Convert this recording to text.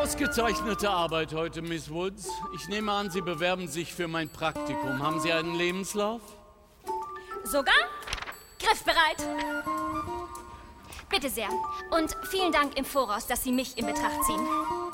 Ausgezeichnete Arbeit heute, Miss Woods. Ich nehme an, Sie bewerben sich für mein Praktikum. Haben Sie einen Lebenslauf? Sogar? Griffbereit. Bitte sehr. Und vielen Dank im Voraus, dass Sie mich in Betracht ziehen.